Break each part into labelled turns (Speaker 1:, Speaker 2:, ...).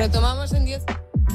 Speaker 1: Retomamos en 10.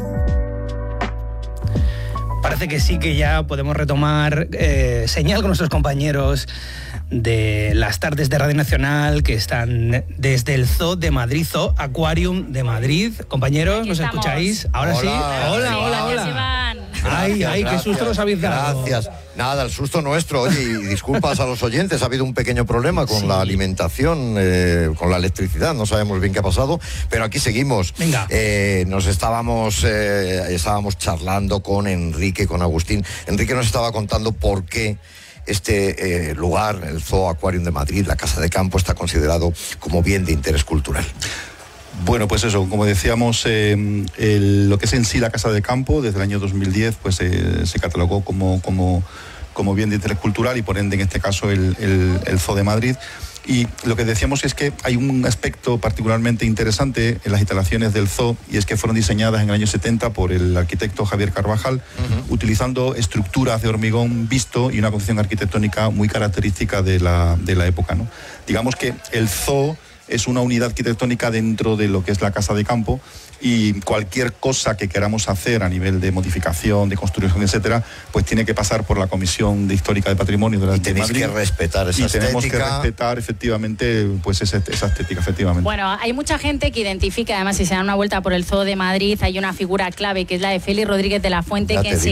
Speaker 2: Parece que sí, que ya podemos retomar señal con nuestros compañeros de las tardes de Radio Nacional que están desde el Zoo de Madrid, Zoo Aquarium de Madrid. Compañeros, ¿nos escucháis? Ahora sí. Hola. Ay, qué susto nos habéis dado.
Speaker 3: Gracias. Nada, el susto nuestro. Oye, y disculpas a los oyentes, ha habido un pequeño problema con la alimentación, con la electricidad, no sabemos bien qué ha pasado, pero aquí seguimos.
Speaker 2: Venga.
Speaker 3: Nos estábamos charlando con Enrique, con Agustín. Enrique nos estaba contando por qué este lugar, el Zoo Aquarium de Madrid, la Casa de Campo, está considerado como bien de interés cultural.
Speaker 4: Bueno, pues eso, como decíamos, lo que es en sí la Casa de Campo, desde el año 2010, pues se catalogó como bien de interés cultural y por ende, en este caso, el Zoo de Madrid. Y lo que decíamos es que hay un aspecto particularmente interesante en las instalaciones del zoo, y es que fueron diseñadas en el año 70 por el arquitecto Javier Carvajal, utilizando estructuras de hormigón visto y una concepción arquitectónica muy característica de la época, ¿no? Digamos que el zoo es una unidad arquitectónica dentro de lo que es la Casa de Campo, y cualquier cosa que queramos hacer a nivel de modificación, de construcción, etcétera, pues tiene que pasar por la Comisión de Histórica de Patrimonio de la Madrid.
Speaker 3: Tenéis que respetar esa estética.
Speaker 4: Tenemos que respetar, efectivamente, pues esa estética, efectivamente.
Speaker 5: Bueno, hay mucha gente que identifica, además, si se dan una vuelta por el Zoo de Madrid, hay una figura clave que es la de Félix Rodríguez de la Fuente, que